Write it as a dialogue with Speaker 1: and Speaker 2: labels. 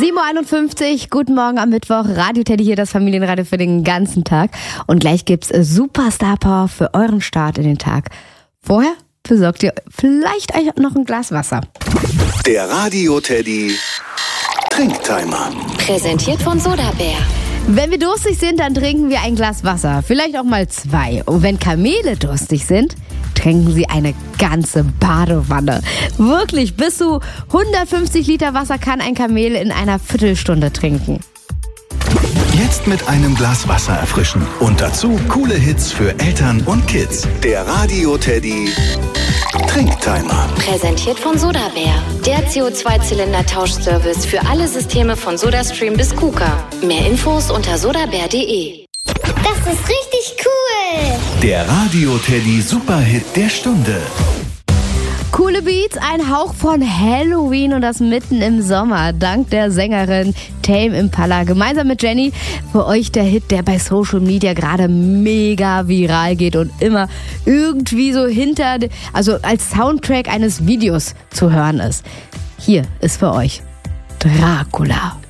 Speaker 1: 7.51 Uhr, guten Morgen am Mittwoch. Radio Teddy hier, das Familienradio für den ganzen Tag. Und gleich gibt's Superstar Power für euren Start in den Tag. Vorher besorgt ihr vielleicht euch noch ein Glas Wasser.
Speaker 2: Der Radio Teddy Trinktimer.
Speaker 3: Präsentiert von Sodabär.
Speaker 1: Wenn wir durstig sind, dann trinken wir ein Glas Wasser. Vielleicht auch mal 2. Und wenn Kamele durstig sind, trinken sie eine ganze Badewanne. Wirklich, bis zu 150 Liter Wasser kann ein Kamel in einer Viertelstunde trinken.
Speaker 2: Jetzt mit einem Glas Wasser erfrischen. Und dazu coole Hits für Eltern und Kids. Der Radio Teddy Trinktimer.
Speaker 3: Präsentiert von Sodabär. Der CO2-Zylinder-Tauschservice für alle Systeme von SodaStream bis KUKA. Mehr Infos unter sodabär.de.
Speaker 4: Das ist richtig cool.
Speaker 2: Der Radio Teddy Superhit der Stunde.
Speaker 1: Coole Beats, ein Hauch von Halloween und das mitten im Sommer. Dank der Sängerin Tame Impala. Gemeinsam mit Jenny für euch der Hit, der bei Social Media gerade mega viral geht und immer irgendwie so also als Soundtrack eines Videos zu hören ist. Hier ist für euch Dracula.